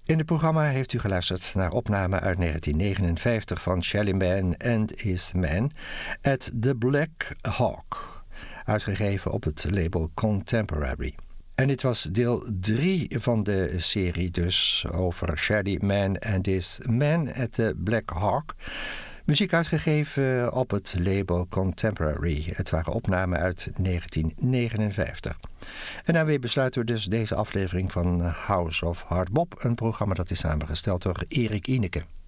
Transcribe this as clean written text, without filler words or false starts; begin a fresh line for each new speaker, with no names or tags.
In het programma heeft u geluisterd naar opname uit 1959 van Shelly Man and His Man at the Black Hawk, uitgegeven op het label Contemporary. En dit was deel 3 van de serie dus over Shelly Man and His Man at the Black Hawk. Muziek uitgegeven op het label Contemporary. Het waren opnamen uit 1959. En daarmee besluiten we dus deze aflevering van House of Hard Bop. Een programma dat is samengesteld door Erik Ineke.